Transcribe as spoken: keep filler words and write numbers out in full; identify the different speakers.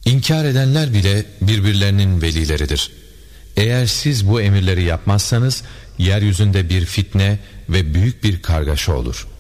Speaker 1: İnkar edenler bile birbirlerinin velileridir. Eğer siz bu emirleri yapmazsanız yeryüzünde bir fitne ve büyük bir kargaşa olur.